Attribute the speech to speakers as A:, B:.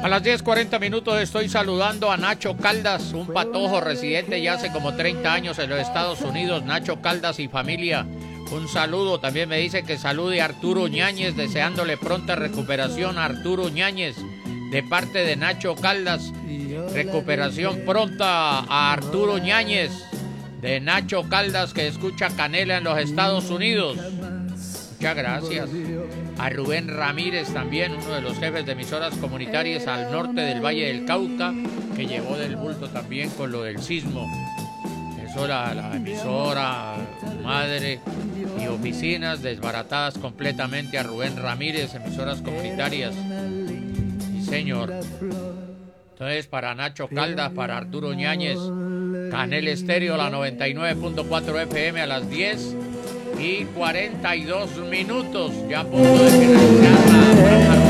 A: A las 10:40 estoy saludando a Nacho Caldas, un patojo residente ya hace como 30 años en los Estados Unidos. Nacho Caldas y familia, un saludo. También me dice que salude a Arturo Ñáñez, deseándole pronta recuperación a Arturo Ñáñez, de parte de Nacho Caldas. Recuperación pronta a Arturo Ñáñez, de Nacho Caldas, que escucha Canela en los Estados Unidos. Muchas gracias. A Rubén Ramírez también, uno de los jefes de emisoras comunitarias al norte del Valle del Cauca, que llevó del bulto también con lo del sismo. Eso, la emisora madre y oficinas desbaratadas completamente. A Rubén Ramírez, emisoras comunitarias. Sí, señor. Entonces, para Nacho Caldas, para Arturo Ñáñez, Canel Estéreo, la 99.4 FM a las 10:42. Ya a punto de finalizar la